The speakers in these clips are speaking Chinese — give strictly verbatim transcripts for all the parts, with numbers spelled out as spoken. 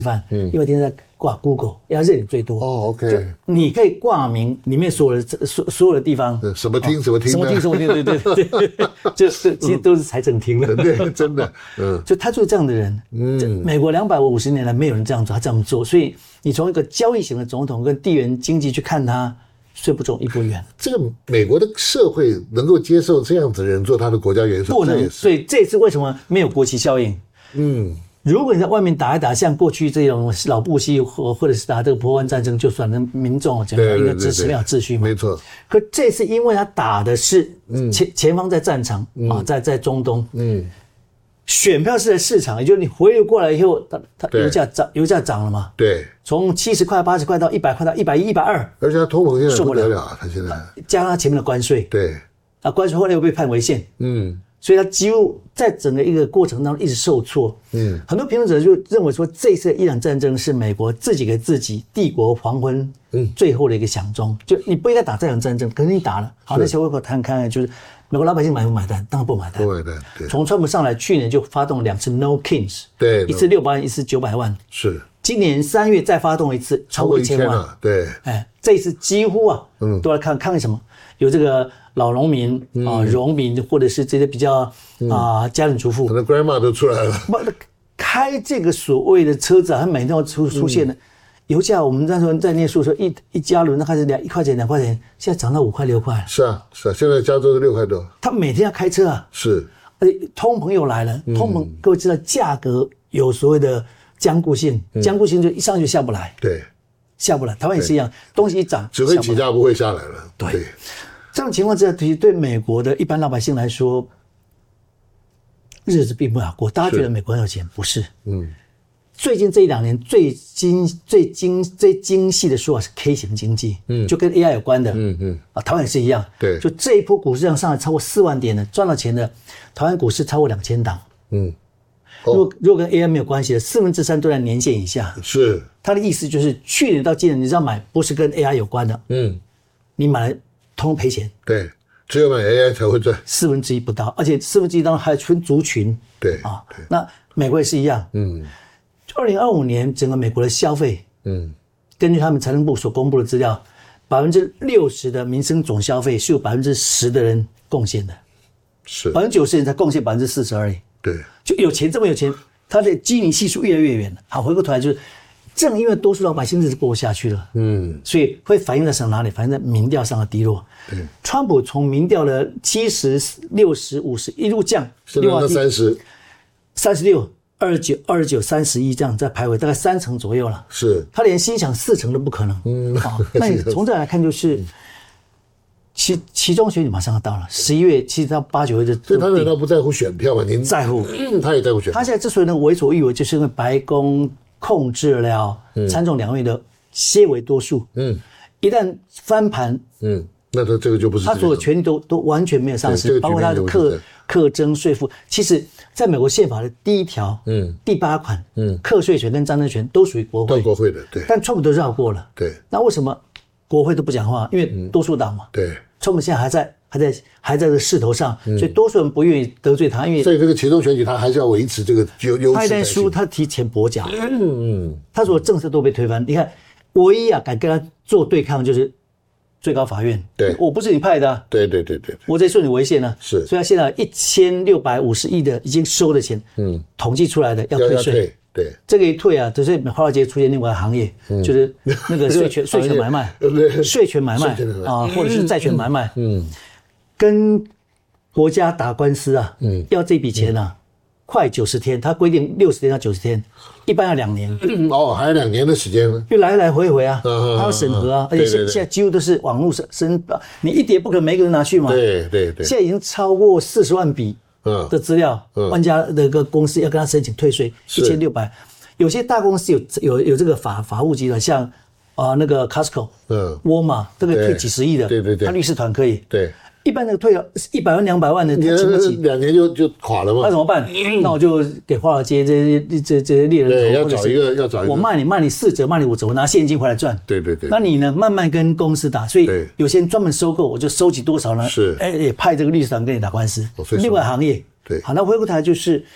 饭，嗯，因为天天在挂 Google， 要认领最多。 哦 ，OK， 你可以挂名里面所有的所所有的地方， 什么厅、哦、什么厅， 什么厅什么厅，对对对对，就是其实都是财政厅的， 对，真的，嗯， 就他就是这样的人，嗯，美国两百五十年来没有人这样做，他这样做，所以你从一个交易型的总统跟地缘经济去看他，虽不中亦不远。 这个美国的社会能够接受这样子的人做他的国家元首， 不能，所以这次为什么没有国旗效应？嗯。如果你在外面打一打，像过去这种老布希或或者是打这个波湾战争，就算能民众讲一个支持没有秩序嘛， 没错。 可这次因为他打的是前、嗯、前方在战场、嗯、啊，在在中东，嗯，选票是在市场，也就是你回流过来以后，它它油价涨，油价涨了嘛， 对， 从七十块、八十块到一百块到一百一、一百二， 而且它通膨现在不得了，它现在加上它前面的关税， 对， 啊，关税后来又被判违宪，嗯。所以他几乎在整个一个过程当中一直受挫。嗯，很多评论者就认为说，这次的伊朗战争是美国自己给自己帝国黄昏最后的一个响钟。就你不应该打这场战争，可是你打了。好，那些外国谈看，就是美国老百姓买不买单？当然不买单。 不买单。对。 从川普上来，去年就发动两次 No Kings， 对， 一次六百万，一次九百万。 是。 今年三月再发动一次，超过一千万。 对。 哎，这一次几乎啊，嗯，都来看看什么？有这个老农民啊、农民，或者是这些比较啊家庭主妇， 可能 grandma 都出来了。 开这个所谓的车子啊，它每天都出出现的油价，我们那时候在念书的时候，一一加仑那开始两一块钱、两块钱，现在涨到五块、六块。 是啊，是啊，现在加州是六块多。 他每天要开车啊， 是， 而且通膨又来了，通膨各位知道，价格有所谓的僵固性，僵固性就一上去下不来。 对。 下不来，台湾也是一样，东西一涨， 只会起价不会下来了。 对，對这种情况之下，其实对美国的一般老百姓来说，日子并不好过。大家觉得美国很有钱，不是？嗯，最近这一两年最精、最精、最精细的说法是 K 型经济，嗯，就跟 A I 有关的，嗯嗯，啊，台湾也是一样， 对， 就这一波股市上上来超过四万点的，赚到钱的，台湾股市超过两千档，嗯。如果如果跟 A I 没有关系的，四分之三都在年线以下。 是， 他的意思就是去年到今年，你知道买不是跟 A I 有关的，嗯，你买了通赔钱。 对，只有买 A I 才会赚。 四分之一不到，而且四分之一当中还分族群。 对啊，那美国也是一样。嗯，二零二五年整个美国的消费，嗯，根据他们财政部所公布的资料，百分之六十的民生总消费是有百分之十的人贡献的， 是百分之九十人才贡献百分之四十而已。 对， 就有钱这么有钱，他的基尼系数越来越远了。好，回过头来就是，正因为多数老百姓日子过不下去了，嗯，所以会反映在什么哪里？反映在民调上的低落。对，川普从民调的七十、六十、五十一路降， 现在到三十、 三十六、二十九、二十九、三十一这样在徘徊，大概三成左右了。 是，他连心想四成都不可能。嗯，啊，那你从这来看就是。其其中选举马上要到了，十一月其实到八九月的， 所以他难道不在乎选票吗？您在乎， 嗯，他也在乎选票。 他现在之所以能为所欲为，就是因为白宫控制了参众两院的些微多数。嗯，一旦翻盘， 嗯，那他这个就不是他所有权利都都完全没有丧失，这个、包括他的课课征税负。其实，在美国宪法的第一条，嗯，第八款，嗯，课税权跟战争权都属于国会， 都国会的，对。 但川普都绕过了， 对。 那为什么国会都不讲话？因为多数党嘛， 嗯、对。 川普现在还在还在还在这个势头上，嗯、所以多数人不愿意得罪他，因为所以这个其中选举他还是要维持这个优优势。 他一旦输，他提前跛脚，嗯嗯，他所有政策都被推翻。你看，唯一啊敢跟他做对抗就是最高法院， 对， 我不是你派的、啊， 对对对 对, 對， 我在顺你违宪呢、啊， 是， 所以他现在一千六百五十亿的已经收的钱，嗯，统计出来的要退税。 对， 这个一退啊，就是华尔街出现另外一个行业，嗯、就是那个税权税权买卖，税权买卖啊，或者是债权买卖，嗯，跟国家打官司啊，嗯，要这笔钱啊，快九十天，他规定六十天到九十天，一般要两年。 哦，还有两年的时间呢， 就来来回回啊，他要审核啊，而且现现在几乎都是网络申，你一叠不可能每个人拿去嘛， 对对对， 现在已经超过四十万笔。的资料，万家的一个公司要跟他申请退税一千六百，有些大公司有有有这个法法务集团，像啊、呃、那个 Costco， 嗯，沃尔玛这个退几十亿的， 对对对， 他律师团可以， 对， 一般那个退了一百万两百万的，他请不起， 两年就就垮了嘛， 那怎么办？那我就给华尔街这些这这些猎人头， 对，要找一个要找一个， 我卖你卖你四折卖你五折，我拿现金回来赚， 对对对， 那你呢慢慢跟公司打，所以有些人专门收购，我就收集多少呢？ 是， 哎也派这个律师团跟你打官司，另外行业。 对， 好，那回过头来就是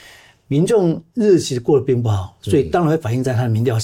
民众日子其实过得并不好，所以当然会反映在他的民调